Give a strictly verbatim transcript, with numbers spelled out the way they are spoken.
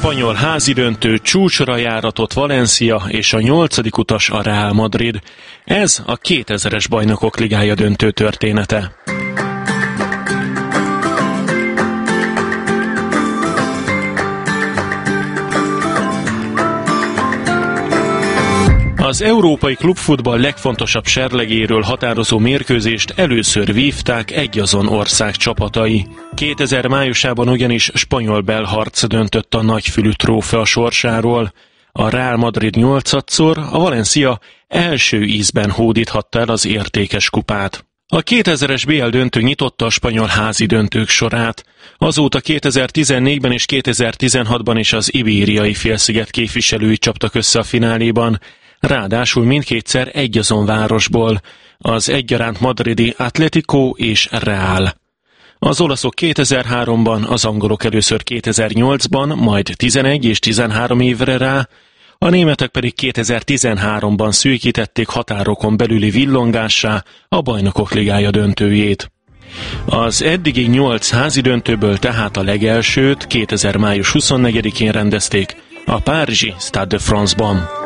spanyol házidöntő, csúcsra járatott Valencia és a nyolcadik utas a Real Madrid. Ez a kétezres Bajnokok Ligája döntő története. Az európai klubfutball legfontosabb serlegéről határozó mérkőzést először vívták egyazon ország csapatai. kétezer májusában ugyanis spanyol-bel harc döntött a nagyfülű trófea sorsáról. A Real Madrid nyolcadszor, a Valencia első ízben hódíthatta el az értékes kupát. A kétezres bé el döntő nyitotta a spanyol házi döntők sorát. Azóta kétezer-tizennégyben és kétezer-tizenhatban is az Ibériai félsziget képviselői csaptak össze a fináléban. Ráadásul mindkétszer egyazon városból, az egyaránt madridi Atlético és Real. Az olaszok kétezer-háromban, az angolok először kétezer-nyolcban, majd tizenegy és tizenhárom évre rá, a németek pedig kétezer-tizenháromban szűkítették határokon belüli villongássá a Bajnokok Ligája döntőjét. Az eddigi nyolc házi döntőből tehát a legelsőt kétezer május huszonnegyedikén rendezték a párizsi Stade de France-ban.